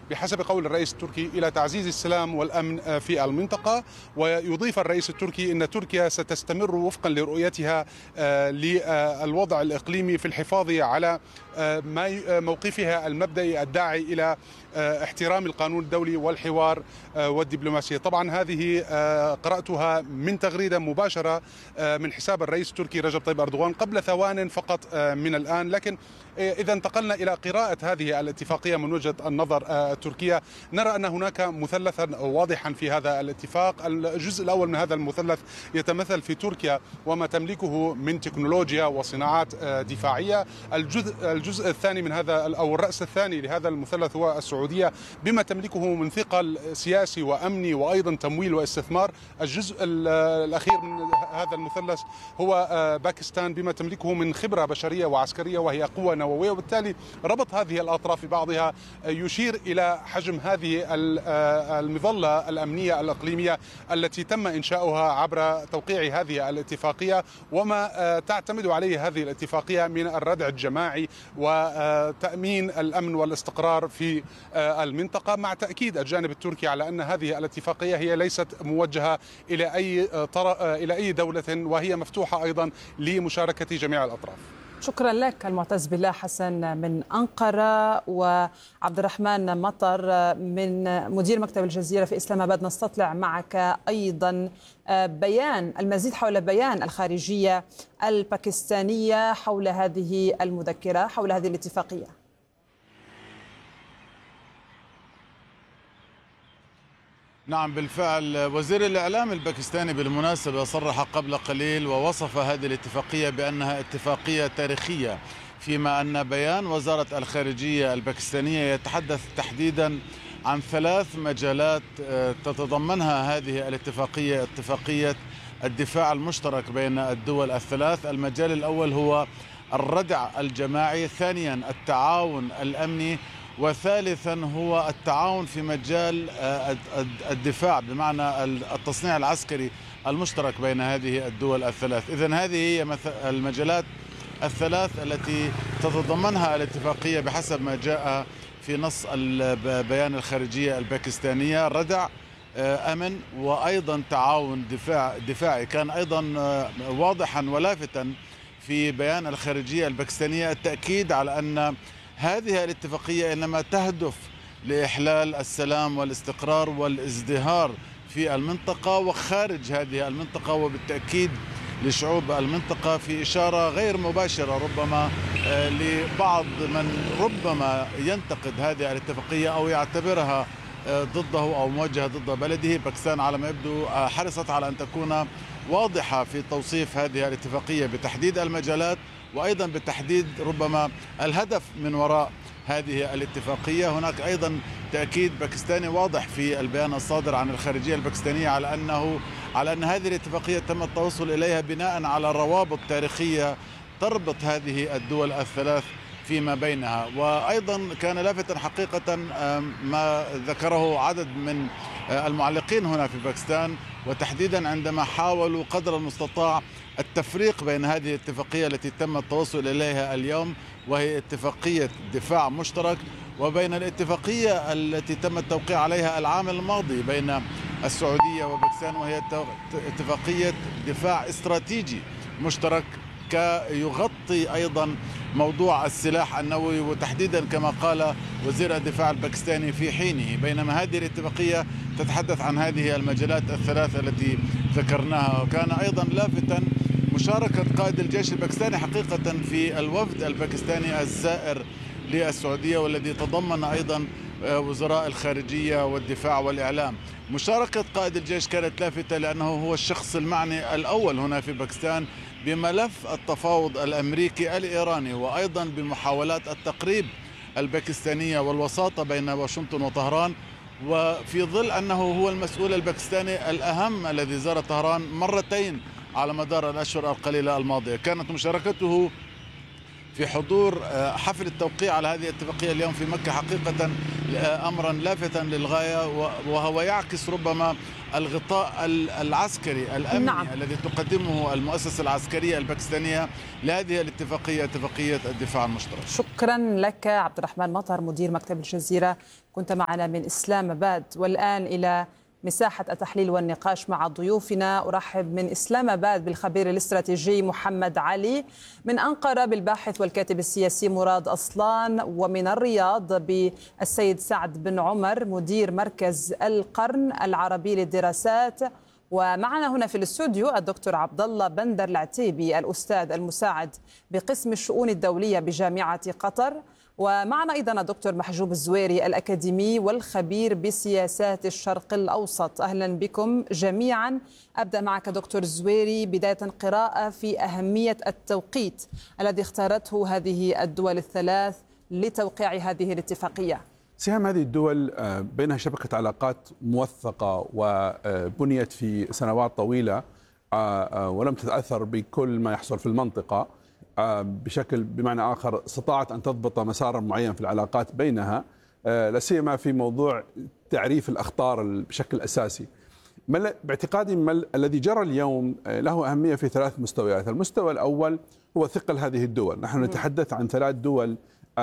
بحسب قول الرئيس التركي إلى تعزيز السلام والأمن في المنطقة. ويضيف الرئيس التركي أن تركيا ستستمر وفقا لرؤيتها للوضع الإقليمي في الحفاظ على موقفها المبدئي الداعي إلى احترام القانون الدولي والحوار والدبلوماسية. طبعا هذه قرأتها من تغريدة مباشرة من حساب الرئيس التركي رجب طيب أردوغان قبل ثوان فقط من الآن. لكن إذا انتقلنا إلى قراءة هذه الاتفاقية من وجهة النظر التركية، نرى أن هناك مثلثا واضحا في هذا الاتفاق. الجزء الأول من هذا المثلث يتمثل في تركيا وما تملكه من تكنولوجيا وصناعات دفاعية. الجزء الثاني من هذا أو الرأس الثاني لهذا المثلث هو السعودية بما تملكه من ثقل سياسي وأمني وأيضا تمويل واستثمار. الجزء الأخير من هذا المثلث هو باكستان بما تملكه من خبرة بشرية وعسكرية وهي قوة نووية. وبالتالي ربط هذه الأطراف ببعضها يشير إلى حجم هذه المظلة الأمنية الإقليمية التي تم إنشاؤها عبر توقيع هذه الاتفاقية وما تعتمد عليه هذه الاتفاقية من الردع الجماعي وتأمين الأمن والاستقرار في المنطقة، مع تأكيد الجانب التركي على أن هذه الاتفاقية هي ليست موجهة إلى أي دولة وهي مفتوحة أيضا لمشاركة جميع الأطراف. شكرا لك المعتز بالله حسن من أنقرة، وعبد الرحمن مطر من مدير مكتب الجزيرة في إسلام آباد نستطلع معك أيضا المزيد حول بيان الخارجية الباكستانية حول هذه المذكرة، حول هذه الاتفاقية. نعم بالفعل، وزير الإعلام الباكستاني بالمناسبة صرح قبل قليل ووصف هذه الاتفاقية بأنها اتفاقية تاريخية، فيما أن بيان وزارة الخارجية الباكستانية يتحدث تحديدا عن 3 مجالات تتضمنها هذه الاتفاقية، اتفاقية الدفاع المشترك بين الدول الثلاث. المجال الأول هو الردع الجماعي، ثانيا التعاون الأمني، وثالثا هو التعاون في مجال الدفاع بمعنى التصنيع العسكري المشترك بين هذه الدول الثلاث. إذن هذه هي المجالات الثلاث التي تتضمنها الاتفاقية بحسب ما جاء في نص بيان الخارجية الباكستانية: ردع، أمن، وأيضا تعاون دفاعي. كان أيضا واضحا ولافتا في بيان الخارجية الباكستانية التأكيد على أن هذه الاتفاقية إنما تهدف لإحلال السلام والاستقرار والازدهار في المنطقة وخارج هذه المنطقة، وبالتأكيد لشعوب المنطقة، في إشارة غير مباشرة ربما لبعض من ربما ينتقد هذه الاتفاقية أو يعتبرها ضده أو موجهة ضد بلده. باكستان على ما يبدو حرصت على أن تكون واضحة في توصيف هذه الاتفاقية بتحديد المجالات وأيضا بتحديد ربما الهدف من وراء هذه الاتفاقية. هناك أيضا تأكيد باكستاني واضح في البيان الصادر عن الخارجية الباكستانية على أن هذه الاتفاقية تم التوصل إليها بناء على روابط تاريخية تربط هذه الدول الثلاث فيما بينها. وأيضا كان لافتا حقيقة ما ذكره عدد من المعلقين هنا في باكستان، وتحديدا عندما حاولوا قدر المستطاع التفريق بين هذه الاتفاقية التي تم التوصل إليها اليوم وهي اتفاقية دفاع مشترك، وبين الاتفاقية التي تم التوقيع عليها العام الماضي بين السعودية وباكستان وهي اتفاقية دفاع استراتيجي مشترك يغطي أيضا موضوع السلاح النووي، وتحديدا كما قال وزير الدفاع الباكستاني في حينه، بينما هذه الاتفاقية تتحدث عن هذه المجالات الثلاث التي ذكرناها. وكان أيضا لافتا مشاركة قائد الجيش الباكستاني حقيقة في الوفد الباكستاني الزائر للسعودية، والذي تضمن أيضا وزراء الخارجية والدفاع والإعلام. مشاركة قائد الجيش كانت لافتة لأنه هو الشخص المعني الأول هنا في باكستان بملف التفاوض الأمريكي الإيراني، وأيضا بمحاولات التقريب الباكستانية والوساطة بين واشنطن وطهران، وفي ظل أنه هو المسؤول الباكستاني الأهم الذي زار طهران مرتين على مدار الأشهر القليلة الماضية. كانت مشاركته في حضور حفل التوقيع على هذه الاتفاقية اليوم في مكة حقيقة أمرا لافتا للغاية، وهو يعكس ربما الغطاء العسكري الأمني الذي تقدمه المؤسسة العسكرية الباكستانية لهذه الاتفاقية، اتفاقية الدفاع المشترك. شكرا لك عبد الرحمن مطر مدير مكتب الجزيرة، كنت معنا من إسلام آباد. والآن إلى مساحة التحليل والنقاش مع ضيوفنا. أرحب من إسلام آباد بالخبير الاستراتيجي محمد علي، من أنقرة بالباحث والكاتب السياسي مراد أصلان، ومن الرياض بالسيد سعد بن عمر مدير مركز القرن العربي للدراسات، ومعنا هنا في الاستوديو الدكتور عبد الله بندر العتيبي الأستاذ المساعد بقسم الشؤون الدولية بجامعة قطر، ومعنا أيضا الدكتور محجوب الزويري الأكاديمي والخبير بسياسات الشرق الأوسط. أهلا بكم جميعا. أبدأ معك دكتور الزويري، بداية قراءة في أهمية التوقيت الذي اختارته هذه الدول الثلاث لتوقيع هذه الاتفاقية. سهام هذه الدول بينها شبكة علاقات موثقة وبنيت في سنوات طويلة ولم تتأثر بكل ما يحصل في المنطقة بشكل، بمعنى آخر استطاعت أن تضبط مسارا معين في العلاقات بينها، لا سيما في موضوع تعريف الأخطار بشكل أساسي. باعتقادي الذي جرى اليوم له أهمية في 3 مستويات. المستوى الأول هو ثقل هذه الدول. نحن نتحدث عن 3 دول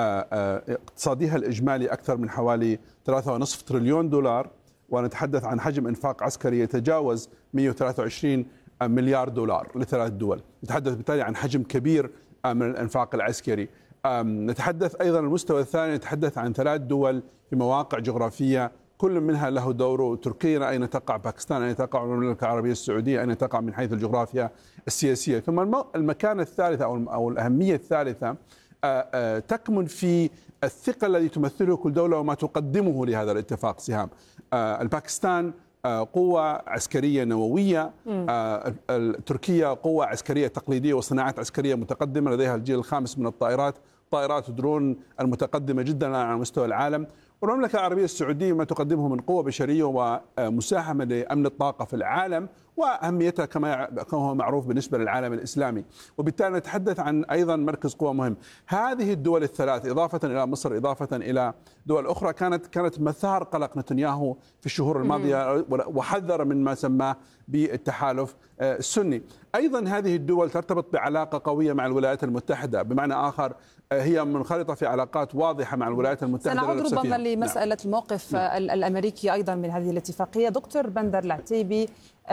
اقتصادها الإجمالي أكثر من حوالي 3.5 تريليون دولار، ونتحدث عن حجم إنفاق عسكري يتجاوز 123 مليار دولار ل3 دول. نتحدث بالتالي عن حجم كبير من الإنفاق العسكري. نتحدث أيضا المستوى الثاني، نتحدث عن 3 دول في مواقع جغرافية كل منها له دوره. تركيا أين تقع، باكستان أين تقع، المملكة العربية السعودية أين تقع من حيث الجغرافيا السياسية. ثم المكان الثالث أو الأهمية الثالثة تكمن في الثقة الذي تمثله كل دولة وما تقدمه لهذا الاتفاق. سهام الباكستان قوة عسكرية نووية، تركيا قوة عسكرية تقليدية وصناعات عسكرية متقدمة، لديها الجيل الخامس من طائرات ودرون المتقدمة جدا على مستوى العالم. والمملكة العربية السعودية ما تقدمه من قوة بشرية ومساهمة لأمن الطاقة في العالم وأهميتها كما هو معروف بالنسبة للعالم الإسلامي. وبالتالي نتحدث عن أيضا مركز قوة مهم. هذه الدول الثلاث إضافة إلى مصر، إضافة إلى دول أخرى، كانت مثار قلق نتنياهو في الشهور الماضية، وحذر من ما سماه بالتحالف السني. أيضا هذه الدول ترتبط بعلاقة قوية مع الولايات المتحدة، بمعنى آخر هي منخرطة في علاقات واضحة مع الولايات المتحدة. سنعود ربما لمسألة الموقف الأمريكي أيضا من هذه الاتفاقية. دكتور بندر العتيبي،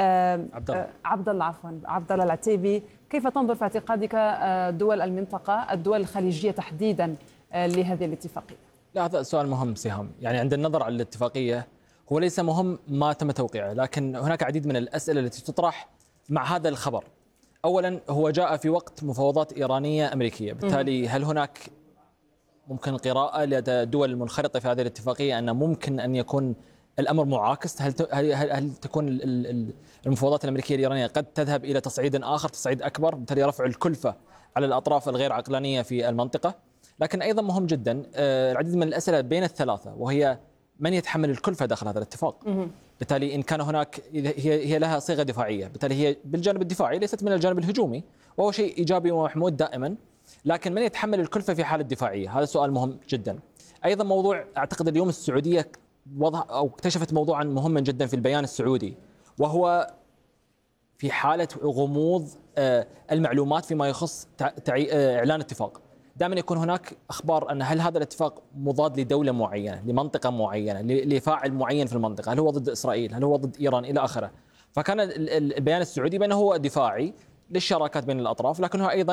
عبد الله العتيبي، كيف تنظر في اعتقادك دول المنطقة، الدول الخليجية تحديدا، لهذه الاتفاقية؟ لا، هذا سؤال مهم سهام. يعني عند النظر على الاتفاقية هو ليس مهم ما تم توقيعه، لكن هناك عديد من الأسئلة التي تطرح مع هذا الخبر. أولا، هو جاء في وقت مفاوضات إيرانية أمريكية، بالتالي هل هناك ممكن قراءة لدى الدول المنخرطة في هذه الاتفاقية أن ممكن أن يكون الأمر معاكس؟ هل تكون المفاوضات الأمريكية الإيرانية قد تذهب إلى تصعيد آخر، تصعيد أكبر، بالتالي رفع الكلفة على الأطراف الغير عقلانية في المنطقة؟ لكن أيضا مهم جدا العديد من الأسئلة بين الثلاثة، وهي من يتحمل الكلفة داخل هذا الاتفاق؟ بالتالي إن كان هناك، هي لها صيغة دفاعية، بالتالي هي بالجانب الدفاعي ليست من الجانب الهجومي، وهو شيء إيجابي ومحمود دائما. لكن من يتحمل الكلفة في حالة دفاعية؟ هذا سؤال مهم جدا. أيضا موضوع، أعتقد اليوم السعودية اكتشفت موضوعا مهما جدا في البيان السعودي، وهو في حالة غموض المعلومات فيما يخص إعلان اتفاق. دائما يكون هناك أخبار أن هل هذا الاتفاق مضاد لدولة معينة، لمنطقة معينة، لفاعل معين في المنطقة، هل هو ضد إسرائيل، هل هو ضد إيران، إلى آخره. فكان البيان السعودي بأنه هو دفاعي للشراكات بين الأطراف، لكنه أيضا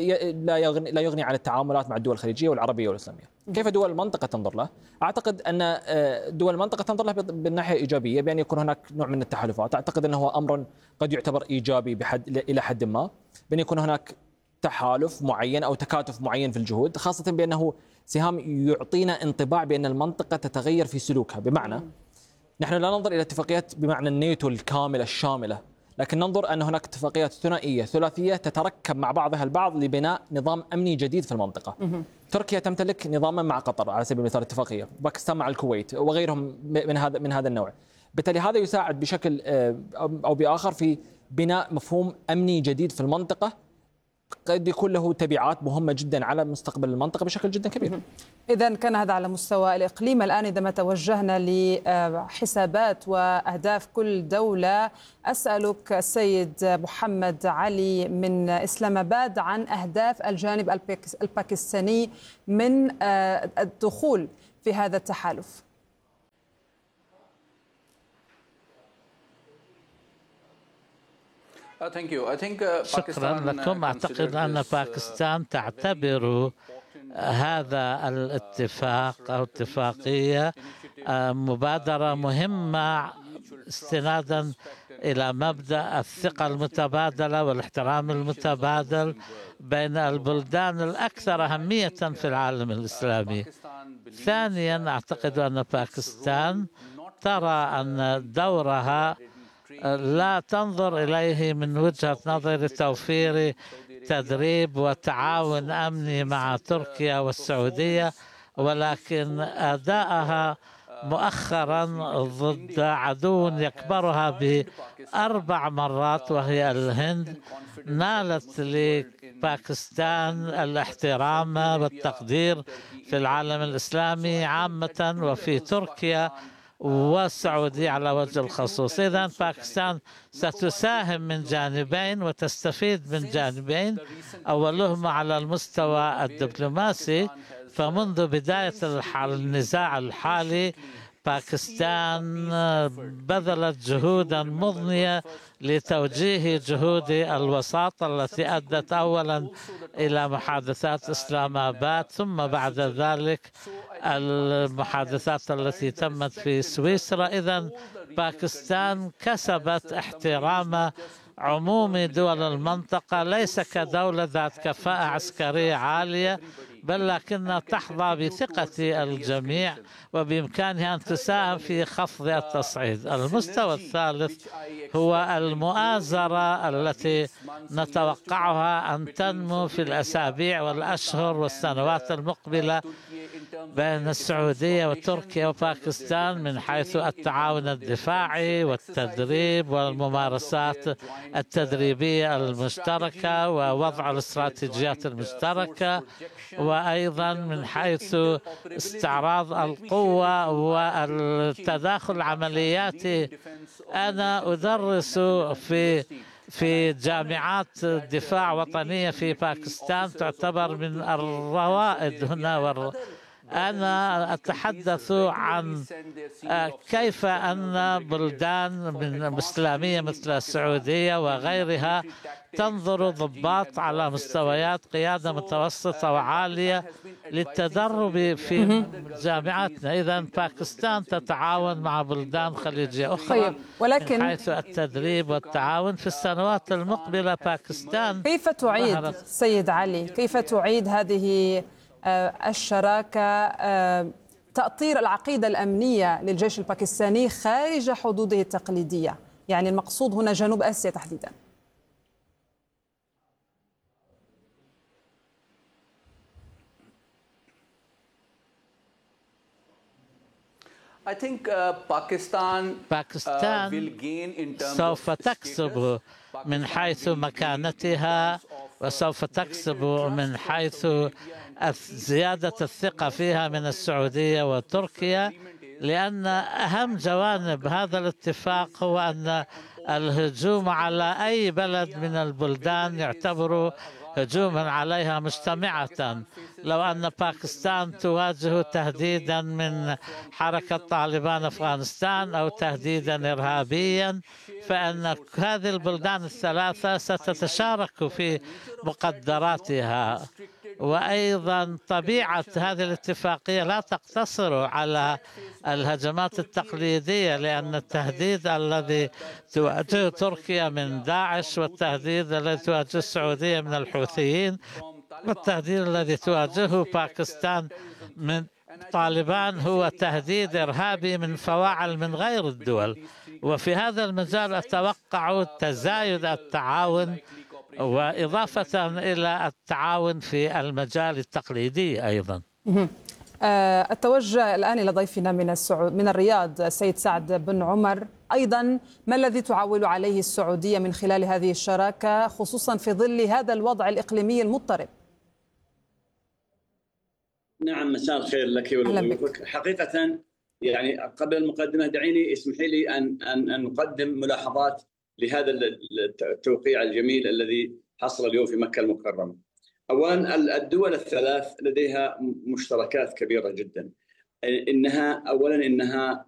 لا يغني عن التعاملات مع الدول الخليجية والعربية والإسلامية. كيف دول المنطقة تنظر له؟ أعتقد أن دول المنطقة تنظر له بالناحية إيجابية، بأن يكون هناك نوع من التحالفات. أعتقد أنه أمر قد يعتبر إيجابي إلى حد ما، بأن يكون هناك تحالف معين أو تكاتف معين في الجهود، خاصة بأنه سهام يعطينا انطباع بأن المنطقة تتغير في سلوكها. بمعنى نحن لا ننظر إلى اتفاقيات بمعنى الناتو الكاملة الشاملة، لكن ننظر أن هناك اتفاقيات ثنائية ثلاثية تتركب مع بعضها البعض لبناء نظام أمني جديد في المنطقة. تركيا تمتلك نظاما مع قطر على سبيل المثال اتفاقية، باكستان مع الكويت وغيرهم من هذا النوع. بالتالي هذا يساعد بشكل أو بآخر في بناء مفهوم أمني جديد في المنطقة قد يكون له تبعات مهمة جدا على مستقبل المنطقة بشكل جدا كبير. إذن كان هذا على مستوى الإقليم. الآن عندما توجهنا لحسابات وأهداف كل دولة، أسألك السيد محمد علي من إسلام آباد عن أهداف الجانب الباكستاني من الدخول في هذا التحالف. شكرا لكم. أعتقد أن باكستان تعتبر هذا الاتفاق أو اتفاقية مبادرة مهمة استنادا إلى مبدأ الثقة المتبادلة والاحترام المتبادل بين البلدان الأكثر أهمية في العالم الإسلامي. ثانيا، أعتقد أن باكستان ترى أن دورها لا تنظر إليه من وجهة نظر توفير تدريب وتعاون أمني مع تركيا والسعودية، ولكن أداءها مؤخرا ضد عدو يكبرها ب4 مرات وهي الهند نالت لباكستان الاحترام والتقدير في العالم الإسلامي عامة وفي تركيا والسعودية على وجه الخصوص. إذن باكستان ستساهم من جانبين وتستفيد من جانبين، أولهما على المستوى الدبلوماسي، فمنذ بداية النزاع الحالي باكستان بذلت جهودا مضنية لتوجيه جهود الوساطة التي أدت أولا إلى محادثات إسلام آباد، ثم بعد ذلك المحادثات التي تمت في سويسرا. إذن باكستان كسبت احترام عموم دول المنطقة، ليس كدولة ذات كفاءة عسكرية عالية، بل لكنها تحظى بثقة الجميع وبإمكانها أن تساهم في خفض التصعيد. المستوى الثالث هو المؤازرة التي نتوقعها أن تنمو في الأسابيع والأشهر والسنوات المقبلة بين السعودية وتركيا وباكستان من حيث التعاون الدفاعي والتدريب والممارسات التدريبية المشتركة ووضع الاستراتيجيات المشتركة، وأيضا من حيث استعراض القوة والتداخل العملياتي. أنا أدرس في جامعات دفاع وطنية في باكستان، تعتبر من الروائد هنا. أنا أتحدث عن كيف أن بلدان من إسلامية مثل السعودية وغيرها تنظر ضباط على مستويات قيادة متوسطة وعالية للتدرب في جامعاتنا. إذن باكستان تتعاون مع بلدان خليجية أخرى ولكن من حيث التدريب والتعاون. في السنوات المقبلة باكستان كيف تعيد سيد علي، كيف تعيد هذه الشراكة تأطير العقيدة الأمنية للجيش الباكستاني خارج حدوده التقليدية؟ يعني المقصود هنا جنوب آسيا تحديدا. باكستان سوف تكسب من حيث مكانتها، وسوف تكسب من حيث زيادة الثقة فيها من السعودية وتركيا، لأن أهم جوانب هذا الاتفاق هو أن الهجوم على أي بلد من البلدان يعتبر هجوما عليها مجتمعة. لو أن باكستان تواجه تهديدا من حركة طالبان أفغانستان أو تهديدا إرهابيا، فإن هذه البلدان الثلاثة ستتشارك في مقدراتها. وأيضا طبيعة هذه الاتفاقية لا تقتصر على الهجمات التقليدية، لأن التهديد الذي تواجه تركيا من داعش، والتهديد الذي تواجه السعودية من الحوثيين، والتهديد الذي تواجهه باكستان من طالبان هو تهديد إرهابي من فواعل من غير الدول. وفي هذا المجال أتوقع تزايد التعاون وإضافة إلى التعاون في المجال التقليدي أيضا. التوجه الآن إلى ضيفنا من الرياض السيد سعد بن عمر. أيضا ما الذي تعول عليه السعودية من خلال هذه الشراكة خصوصا في ظل هذا الوضع الإقليمي المضطرب؟ نعم، مساء الخير لك ولضيوفك. حقيقة يعني قبل المقدمة دعيني اسمحي لي أن نقدم ملاحظات لهذا التوقيع الجميل الذي حصل اليوم في مكة المكرمة. أولا الدول الثلاث لديها مشتركات كبيرة جدا. إنها